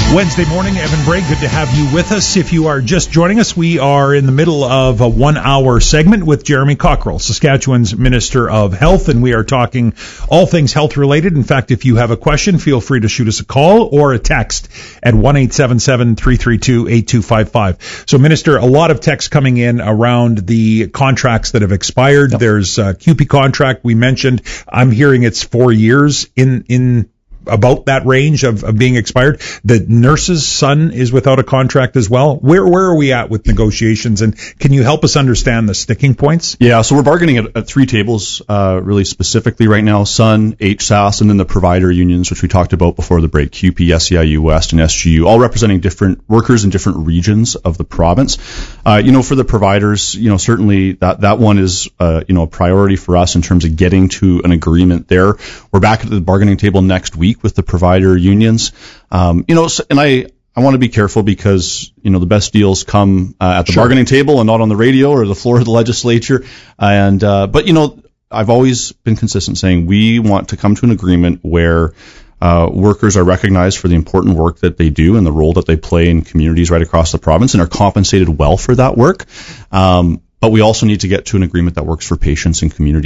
Wednesday morning, Evan Bray, good to have you with us. If you are just joining us, we are in the middle of a 1-hour segment with Jeremy Cockrell, Saskatchewan's Minister of Health, and we are talking all things health-related. In fact, if you have a question, feel free to shoot us a call or a text at 1-877-332-8255. So, Minister, a lot of texts coming in around the contracts that have expired. Yep. There's a CUPE contract we mentioned. I'm hearing it's 4 years in about that range of being expired. The nurse's son is without a contract as well. Where are we at with negotiations, and can you help us understand the sticking points? Yeah, so we're bargaining at three tables really specifically right now: Sun, HSAS, and then the provider unions, which we talked about before the break: CUPE, SEIU West, and SGU, all representing different workers in different regions of the province. For the providers, certainly that one is a priority for us in terms of getting to an agreement there. We're back at the bargaining table next week with the provider unions. And I want to be careful because, the best deals come at the bargaining table and not on the radio or the floor of the legislature. But I've always been consistent saying we want to come to an agreement where workers are recognized for the important work that they do and the role that they play in communities right across the province and are compensated well for that work. But we also need to get to an agreement that works for patients and communities.